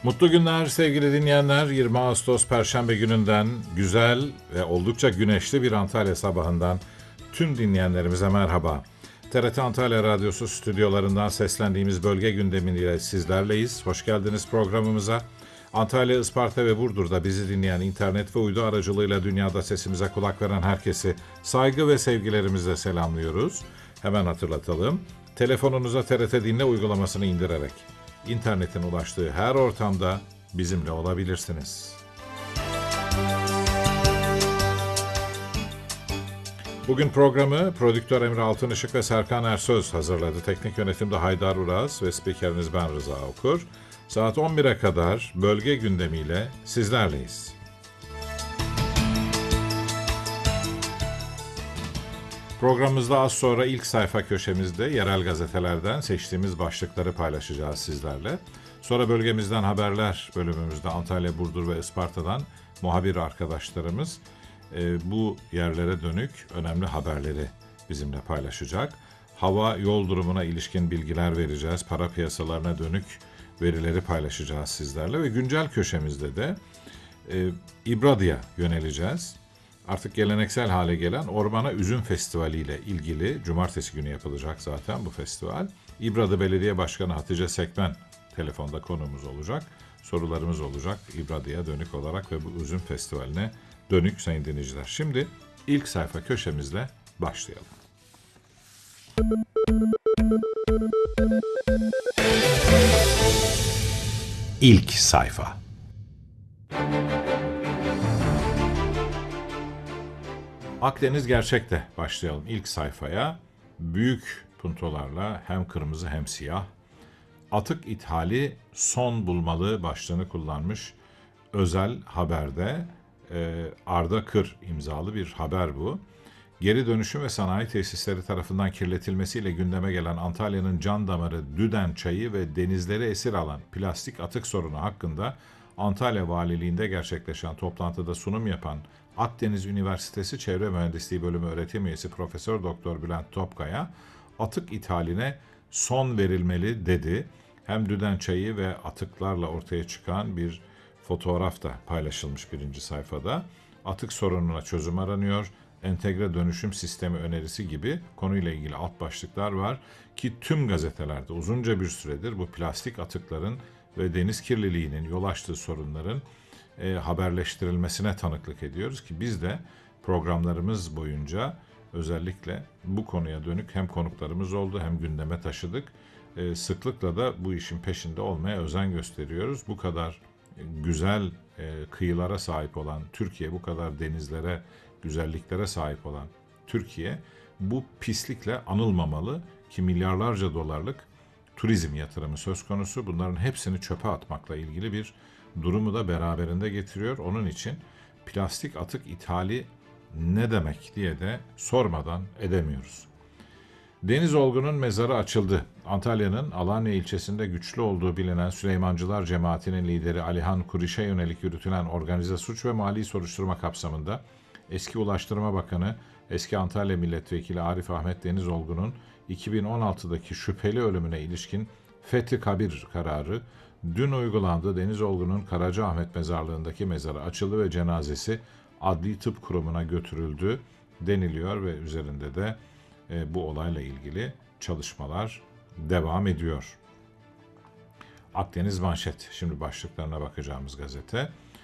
Mutlu günler sevgili dinleyenler. 20 Ağustos Perşembe gününden güzel ve oldukça güneşli bir Antalya sabahından tüm dinleyenlerimize merhaba. TRT Antalya Radyosu stüdyolarından seslendiğimiz bölge gündemiyle sizlerleyiz. Hoş geldiniz programımıza. Antalya, Isparta ve Burdur'da bizi dinleyen internet ve uydu aracılığıyla dünyada sesimize kulak veren herkesi saygı ve sevgilerimizle selamlıyoruz. Hemen hatırlatalım. Telefonunuza TRT Dinle uygulamasını indirerek İnternetin ulaştığı her ortamda bizimle olabilirsiniz. Bugün programı prodüktör Emre Altınışık ve Serkan Ersöz hazırladı. Teknik yönetimde Haydar Uraz ve spikeriniz ben Rıza Okur. Saat 11'e kadar bölge gündemiyle sizlerleyiz. Programımızda az sonra ilk sayfa köşemizde yerel gazetelerden seçtiğimiz başlıkları paylaşacağız sizlerle. Sonra bölgemizden haberler bölümümüzde Antalya, Burdur ve Isparta'dan muhabir arkadaşlarımız bu yerlere dönük önemli haberleri bizimle paylaşacak. Hava, yol durumuna ilişkin bilgiler vereceğiz. Para piyasalarına dönük verileri paylaşacağız sizlerle ve güncel köşemizde de İbradı'ya yöneleceğiz. Artık geleneksel hale gelen Ormana Üzüm Festivali ile ilgili cumartesi günü yapılacak zaten bu festival. İbradı Belediye Başkanı Hatice Sekmen telefonda konuğumuz olacak. Sorularımız olacak İbradı'ya dönük olarak ve bu üzüm festivaline dönük sayın dinleyiciler. Şimdi ilk sayfa köşemizle başlayalım. İlk sayfa. Akdeniz Gerçek'te başlayalım ilk sayfaya. Büyük puntolarla hem kırmızı hem siyah. Atık ithali son bulmalı başlığını kullanmış özel haberde Arda Kır imzalı bir haber bu. Geri dönüşüm ve sanayi tesisleri tarafından kirletilmesiyle gündeme gelen Antalya'nın can damarı Düden Çayı ve denizleri esir alan plastik atık sorunu hakkında Antalya Valiliğinde gerçekleşen toplantıda sunum yapan Akdeniz Üniversitesi Çevre Mühendisliği Bölümü öğretim üyesi Profesör Doktor Bülent Topkaya atık ithaline son verilmeli dedi. Hem Düden Çayı ve atıklarla ortaya çıkan bir fotoğraf da paylaşılmış birinci sayfada. Atık sorununa çözüm aranıyor. Entegre dönüşüm sistemi önerisi gibi konuyla ilgili alt başlıklar var ki tüm gazetelerde uzunca bir süredir bu plastik atıkların ve deniz kirliliğinin yol açtığı sorunların haberleştirilmesine tanıklık ediyoruz ki biz de programlarımız boyunca özellikle bu konuya dönük hem konuklarımız oldu hem gündeme taşıdık. Sıklıkla da bu işin peşinde olmaya özen gösteriyoruz. Bu kadar güzel kıyılara sahip olan Türkiye, bu kadar denizlere, güzelliklere sahip olan Türkiye bu pislikle anılmamalı ki milyarlarca dolarlık turizm yatırımı söz konusu. Bunların hepsini çöpe atmakla ilgili bir durumu da beraberinde getiriyor. Onun için plastik atık ithali ne demek diye de sormadan edemiyoruz. Deniz Olgun'un mezarı açıldı. Antalya'nın Alanya ilçesinde güçlü olduğu bilinen Süleymancılar Cemaati'nin lideri Alihan Kuriş'e yönelik yürütülen organize suç ve mali soruşturma kapsamında eski Ulaştırma Bakanı, eski Antalya Milletvekili Arif Ahmet Deniz Olgun'un 2016'daki şüpheli ölümüne ilişkin fethi kabir kararı dün uygulandı. Deniz Olgun'un Karacaahmet mezarlığındaki mezarı açıldı ve cenazesi Adli Tıp Kurumu'na götürüldü deniliyor ve üzerinde de bu olayla ilgili çalışmalar devam ediyor. Akdeniz Manşet, şimdi başlıklarına bakacağımız gazete.